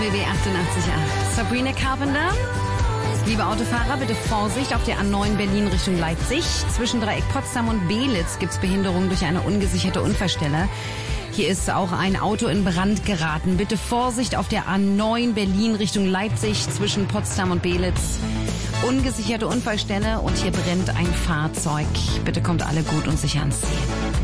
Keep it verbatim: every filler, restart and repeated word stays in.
B B achtundachtzig Komma acht. Sabrina Carpenter. Liebe Autofahrer, bitte Vorsicht auf der A neun Berlin Richtung Leipzig. Zwischen Dreieck Potsdam und Beelitz gibt's Behinderung durch eine ungesicherte Unfallstelle. Hier ist auch ein Auto in Brand geraten. Bitte Vorsicht auf der A neun Berlin Richtung Leipzig zwischen Potsdam und Beelitz. Ungesicherte Unfallstelle und hier brennt ein Fahrzeug. Bitte kommt alle gut und sicher ans Ziel.